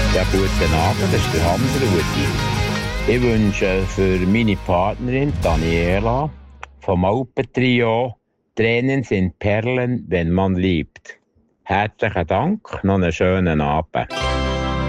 Ja, guten Abend, das ist der Hans-Rudi. Ich wünsche für meine Partnerin Daniela vom Alpentrio Tränen sind Perlen, wenn man liebt. Herzlichen Dank, noch einen schönen Abend.